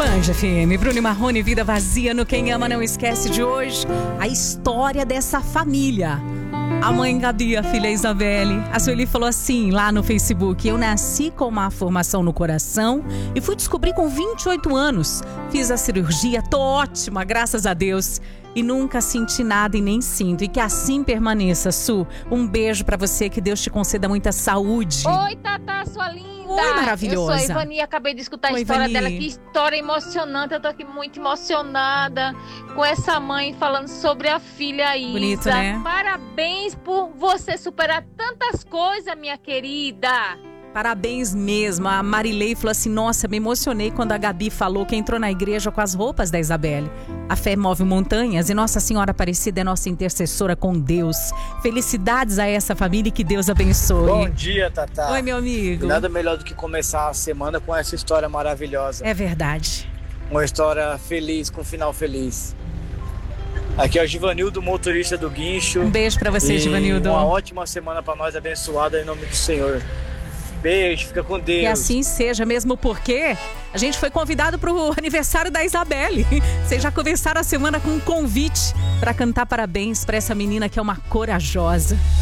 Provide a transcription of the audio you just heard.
Band FM, Bruno e Marrone, Vida Vazia no Quem Ama Não Esquece de hoje. A história dessa família. A mãe Gabi, a filha Isabelle. A Sueli falou assim lá no Facebook: eu nasci com uma formação no coração e fui descobrir com 28 anos. Fiz a cirurgia, tô ótima, graças a Deus. E nunca senti nada e nem sinto. E que assim permaneça, Su. Um beijo pra você, que Deus te conceda muita saúde. Oi, Tatá, sua linda. Oi, maravilhosa. Eu sou a Ivani, acabei de escutar a história dela. Que história emocionante. Eu tô aqui muito emocionada com essa mãe falando sobre a filha Isa. Bonito, né? Parabéns por você superar tantas coisas, minha querida. Parabéns mesmo. A Marilei falou assim: nossa, me emocionei quando a Gabi falou que entrou na igreja com as roupas da Isabelle. A fé move montanhas e Nossa Senhora Aparecida é nossa intercessora com Deus. Felicidades a essa família e que Deus abençoe. Bom dia, Tatá. Oi, meu amigo. Nada melhor do que começar a semana com essa história maravilhosa. É verdade. Uma história feliz, com um final feliz. Aqui é o Givanildo, motorista do Guincho. Um beijo pra você, Givanildo. Uma ótima semana pra nós, abençoada em nome do Senhor. Beijo, fica com Deus. Que assim seja, mesmo porque a gente foi convidado pro aniversário da Isabelle. Vocês já começaram a semana com um convite para cantar parabéns para essa menina que é uma corajosa.